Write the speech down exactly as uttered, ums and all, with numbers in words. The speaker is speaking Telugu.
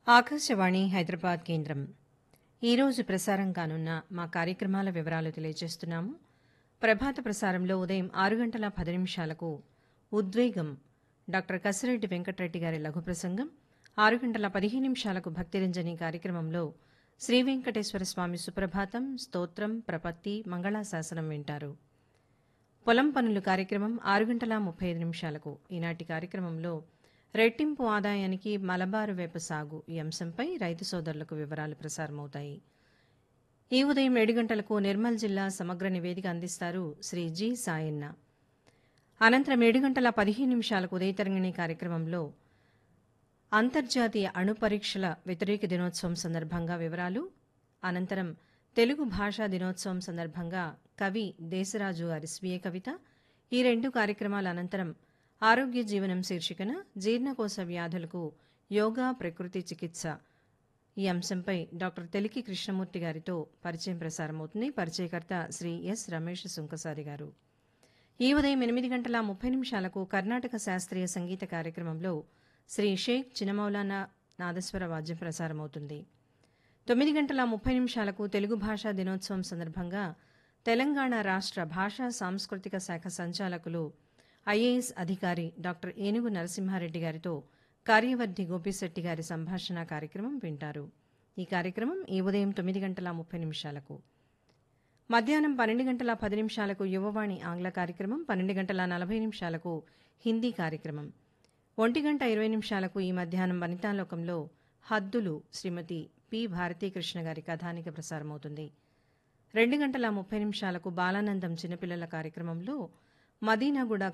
ఆకాశవాణి హైదరాబాద్ కేంద్రం ఈరోజు ప్రసారం కానున్న మా కార్యక్రమాల వివరాలు తెలియజేస్తున్నాము. ప్రభాత ప్రసారంలో ఉదయం ఆరు గంటల పది నిమిషాలకు ఉద్వేగం డాక్టర్ కసిరెడ్డి వెంకటరెడ్డి గారి లఘు ప్రసంగం, ఆరు గంటల పదిహేను నిమిషాలకు భక్తిరంజని కార్యక్రమంలో శ్రీ వెంకటేశ్వర స్వామి సుప్రభాతం, స్తోత్రం, ప్రపత్తి, మంగళాశాసనం వింటారు. పొలం పనులు కార్యక్రమం ఆరు గంటల ముప్పై ఐదు నిమిషాలకు. ఈనాటి కార్యక్రమంలో రెట్టింపు ఆదాయానికి మలబారు వేప సాగు ఈ అంశంపై రైతు సోదరులకు వివరాలు ప్రసారమవుతాయి. ఈ ఉదయం ఏడు గంటలకు నిర్మల్ జిల్లా సమగ్ర నివేదిక అందిస్తారు శ్రీ జి సాయన్న. అనంతరం ఏడు గంటల పదిహేను నిమిషాలకు ఉదయతరంగిణి కార్యక్రమంలో అంతర్జాతీయ అణు పరీక్షల వ్యతిరేక దినోత్సవం సందర్భంగా వివరాలు, అనంతరం తెలుగు భాషా దినోత్సవం సందర్భంగా కవి దేశరాజు గారి స్వీయ కవిత, ఈ రెండు కార్యక్రమాల అనంతరం ఆరోగ్య జీవనం శీర్షికన జీర్ణకోశ వ్యాధులకు యోగా ప్రకృతి చికిత్స ఈ అంశంపై డాక్టర్ తెలికి కృష్ణమూర్తి గారితో పరిచయం ప్రసారమవుతుంది. పరిచయకర్త శ్రీ ఎస్ రమేష్ సుంకసారి గారు. ఈ ఉదయం ఎనిమిది గంటల ముప్పై నిమిషాలకు కర్ణాటక శాస్త్రీయ సంగీత కార్యక్రమంలో శ్రీ షేక్ చినమౌలానా నాదస్వర వాద్యం ప్రసారమవుతుంది. తొమ్మిది గంటల ముప్పై నిమిషాలకు తెలుగు భాషా దినోత్సవం సందర్భంగా తెలంగాణ రాష్ట్ర భాషా సాంస్కృతిక శాఖ సంచాలకులు ఐఏఎస్ అధికారి డాక్టర్ ఏనుగు నరసింహారెడ్డి గారితో కార్యవర్ధి గోపిశెట్టి గారి సంభాషణ కార్యక్రమం వింటారు. ఈ కార్యక్రమం ఈ ఉదయం తొమ్మిది గంటల ముప్పై నిమిషాలకు. మధ్యాహ్నం పన్నెండు గంటల పది నిమిషాలకు యువవాణి ఆంగ్ల కార్యక్రమం, పన్నెండు గంటల నలభై నిమిషాలకు హిందీ కార్యక్రమం, ఒంటి గంట ఇరవై నిమిషాలకు ఈ మధ్యాహ్నం వనితాలోకంలో హద్దులు శ్రీమతి పి భారతీకృష్ణ గారి కథానిక ప్రసారమవుతుంది. రెండు గంటల ముప్పై నిమిషాలకు బాలానందం చిన్నపిల్లల కార్యక్రమంలో మదీనాగూడ